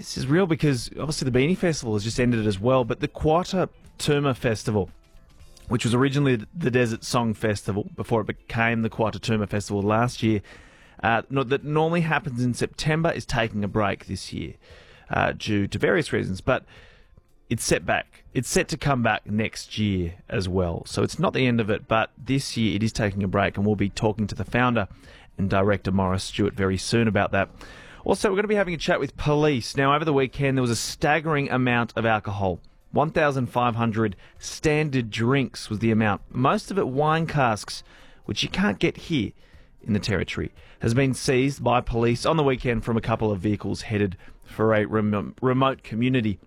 This is real because obviously the Beanie Festival has just ended as well, but the Quatta Tuma Festival, which was originally the Desert Song Festival before it became the Quatta Tuma Festival last year, that normally happens in September, is taking a break this year due to various reasons, but it's set back. It's set to come back next year as well. So it's not the end of it, but this year it is taking a break, and we'll be talking to the founder and director, Morris Stewart, very soon about that. Also, we're going to be having a chat with police. Now, over the weekend, there was a staggering amount of alcohol. 1,500 standard drinks was the amount. Most of it wine casks, which you can't get here in the Territory, has been seized by police on the weekend from a couple of vehicles headed for a remote community.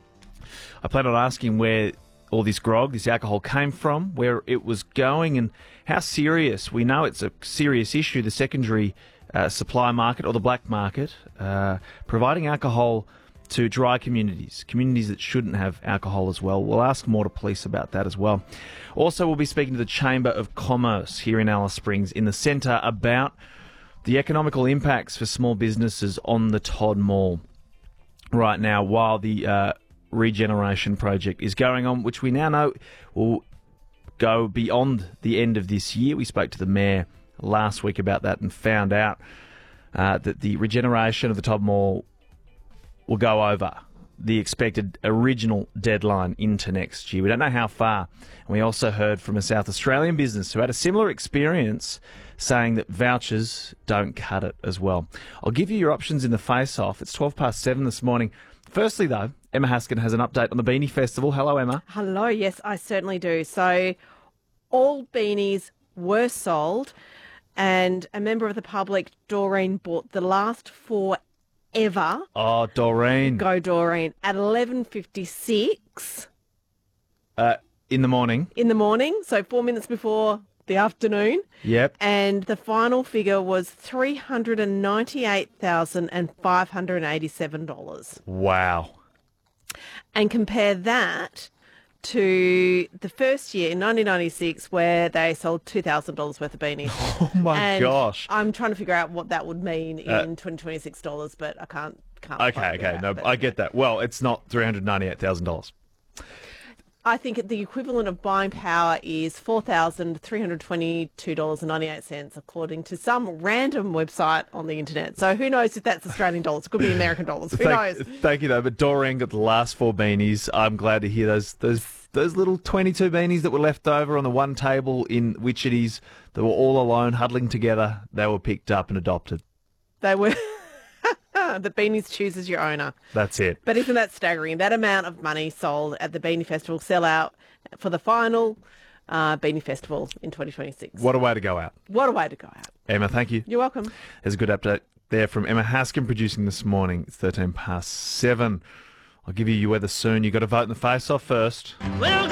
I plan on asking where all this grog, this alcohol came from, where it was going, and how serious. We know it's a serious issue, the secondary supply market or the black market, providing alcohol to dry communities that shouldn't have alcohol as well. We'll ask more to police about that as well. Also, we'll be speaking to the Chamber of Commerce here in Alice Springs in the centre about the economical impacts for small businesses on the Todd Mall right now while the regeneration project is going on, which we now know will go beyond the end of this year. We spoke to the Mayor last week about that and found out that the regeneration of the Todd Mall will go over the expected original deadline into next year. We don't know how far. And we also heard from a South Australian business who had a similar experience, saying that vouchers don't cut it as well. I'll give you your options in the face-off. It's 7:12 this morning. Firstly, though, Emma Haskin has an update on the Beanie Festival. Hello, Emma. Hello, yes, I certainly do. So all beanies were sold, and a member of the public, Doreen, bought the last 4 ever. Oh, Doreen. Go, Doreen. At 11:56. In the morning. In the morning, so 4 minutes before the afternoon. Yep. And the final figure was $398,587. Wow. And compare that to the first year in 1996 where they sold $2,000 worth of beanies. Oh my gosh. I'm trying to figure out what that would mean in $2026, but I can't Okay. No, I get that. Well, it's not $398,000. I think the equivalent of buying power is $4,322.98, according to some random website on the internet. So who knows if that's Australian dollars? It could be American dollars. Who knows? Thank you, though. But Doreen got the last 4 beanies. I'm glad to hear those little 22 beanies that were left over on the one table in Witchetties that were all alone, huddling together. They were picked up and adopted. They were. The Beanies chooses your owner. That's it. But isn't that staggering? That amount of money sold at the Beanie Festival sell out for the final Beanie Festival in 2026. What a way to go out. What a way to go out. Emma, thank you. You're welcome. There's a good update there from Emma Haskin producing this morning. It's 7:13. I'll give you your weather soon. You've got to vote in the face-off first.